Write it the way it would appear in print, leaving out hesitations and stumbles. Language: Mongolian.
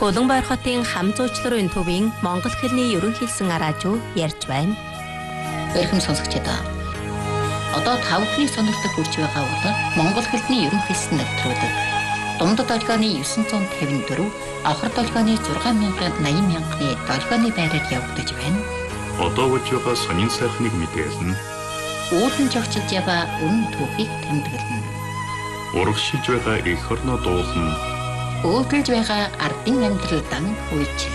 Улаанбаяр хотын хам зуучларын төвийн Монгол хэлний ерөнхийлсөн араажуу ярьж байна. Эрхэм сонсогчдоо. Одоо тавхны сонирхолтой хүрч байгаа бол Монгол хэлний ерөнхийлсөн нэвтрүүлэг. Дундад долгионы 954, авхар долгионы 6,80,000-ны долгионы байраар явагдаж байна. Одоо болж байгаа сонин сайхныг мэдээлнэ. Үүлэн жогчилж яваа үнэн түүхийг тэмдэглэнэ. Урагшилж байгаа эх орноо дуулна. Өөдөлж байгаа ардын амьдралдан үйч.